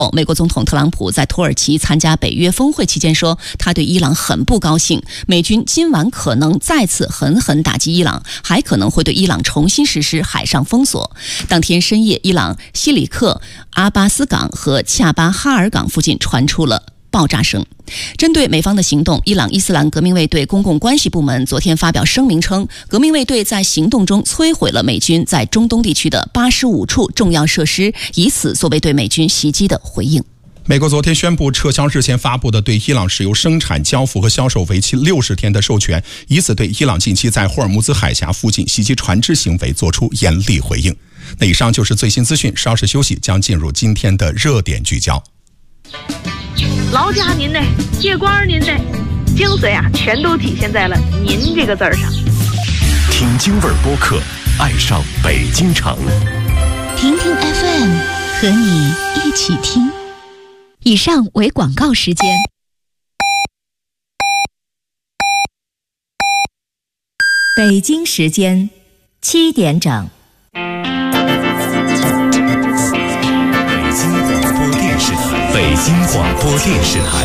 美国总统特朗普在土耳其参加北约峰会期间说，他对伊朗很不高兴，美军今晚可能再次狠狠打击伊朗，还可能会对伊朗重新实施海上封锁。当天深夜，伊朗西里克阿巴斯港和恰巴哈尔港附近传出了爆炸声。针对美方的行动，伊朗伊斯兰革命卫队公共关系部门昨天发表声明称，革命卫队在行动中摧毁了美军在中东地区的85处重要设施，以此作为对美军袭击的回应。 美国昨天宣布撤销日前发布的对伊朗石油生产、交付和销售为期60天的授权，以此对伊朗近期在霍尔木兹海峡附近袭击船只行为作出严厉回应。那以上就是最新资讯，稍事休息将进入今天的热点聚焦。 劳驾您呢，借光您呢，精髓啊，全都体现在了“您”这个字儿上。 听京味儿播客，爱上北京城。 听听 FM， 和你一起听。以上为广告时间。北京时间7点整。 北京广播电视台。